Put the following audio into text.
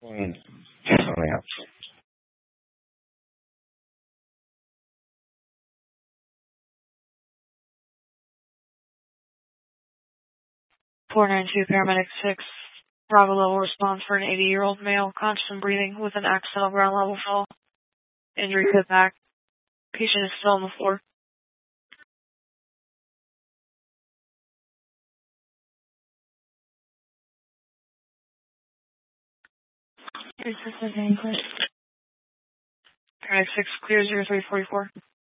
Point. Oh, yeah. 492 paramedic 6. Bravo level response for an 80-year-old male, conscious and breathing with an accidental ground level fall. Injury to the back. Patient is still on the floor. Paramedic 6 clear 0344.